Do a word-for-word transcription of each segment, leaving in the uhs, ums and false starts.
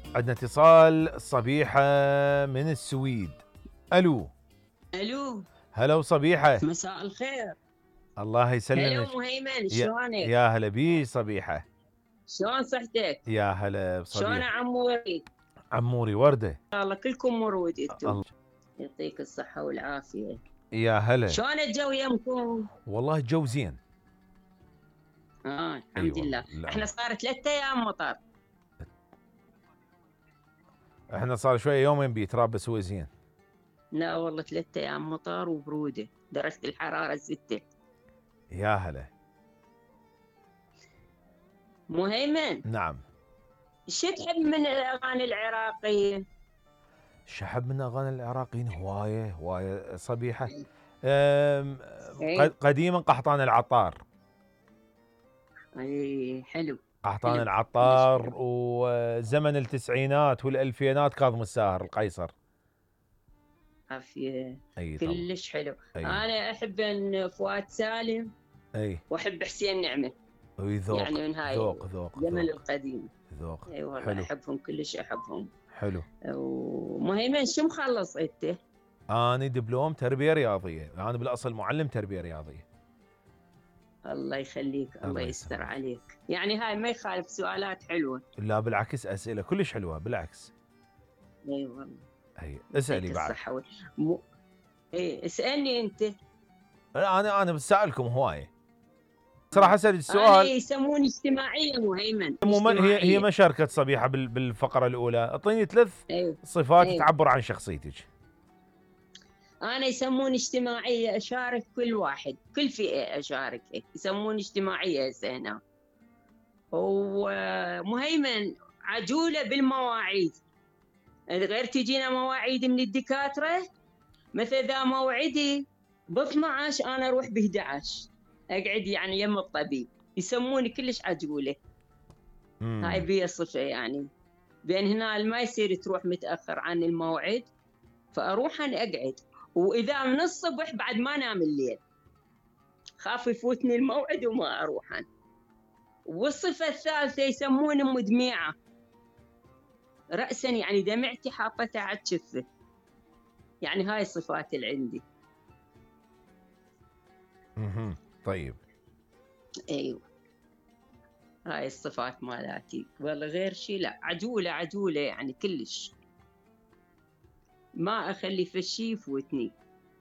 عندنا اتصال صبيحة من السويد. الو. الو. هلا صبيحة. مساء الخير. الله يسلمك. هلا مهيمن، يا, شلونك؟ يا هلا بي صبيحة. شلون صحتك؟ يا هلا شلون بصبيح. عموري؟ عموري وردة. الله كلكم مرود انتم. الله. يعطيك الصحة والعافية. يا هلا. شلون الجو يمكم؟ والله الجو زين. اه الحمد أيوة لله. لا. احنا صار ثلاثة ايام مطر. احنا صار شوية يومين بيتراب بس هو زين. لا والله ثلاثة ايام مطر وبرودة، درجة الحرارة ستة. يا هلا. مهيمن. نعم. شو تحب من الاغاني العراقية؟ شحب من اغاني العراقيين هواية هواية صبيحة. أم، اي. قد- قديما قحطان العطار. اي حلو. قحطان حلو كلش العطار حلو. وزمن التسعينات والالفينات كاظم الساهر القيصر. عافية. اي طبعا. كلش حلو. اي. انا احب ان فؤاد سالم اي. واحب حسين نعمة. اي ذوق. يعني من هاي ذوق ذوق الزمن ذوق القديم. ذوق. اي والله حلو. احبهم كلش احبهم. حلو. ومهيمن شو مخلص انت؟ انا دبلوم تربيه رياضيه، انا بالاصل معلم تربيه رياضيه. الله يخليك، الله, الله يستر يسلمك. عليك. يعني هاي ما يخالف، سؤالات حلوة. لا بالعكس اسئله كلش حلوه بالعكس. اي والله. اي اسالي يعطيك بعد. الصحة وال... م... اي اسألني انت. انا انا بسالكم هوايه. صراحه اسالك انا السؤال. يسموني اجتماعية مهيمن، مو ما هي هي اجتماعية. ما شاركت صبيحه بال- بالفقره الاولى، اعطيني ثلاث اي. صفات اي. تعبر عن شخصيتك. أنا يسموني اجتماعية، أشارك كل واحد، كل فئة أشارك، يسموني اجتماعية هسه هنا. ومهيمن عجولة بالمواعيد، غير تجينا مواعيد من الدكاترة، مثل ذا موعدي ب اثني عشر أنا أروح ب احد عشر أقعد يعني يم الطبيب، يسموني كلش عجولة. مم. هاي بي صفة يعني، بين هنا ما يصير تروح متأخر عن الموعد، فأروح أنا أقعد، وإذا من الصبح بعد ما نام الليل، خاف يفوتني الموعد وما أروح أنا. والصفة الثالثة يسموني مدمعة رأسا، يعني دمعتي حاطتها على الشفة. يعني هاي الصفات اللي عندي. مهم. طيب. أيوة هاي الصفات مالاتي، والله غير شيء لا. عجولة عجولة يعني كلش، ما أخلي في الشي يفوتني.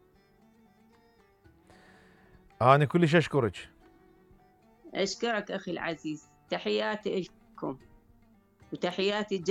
انا كلش اشكرك. أشكرك أخي العزيز، تحياتي لكم وتحياتي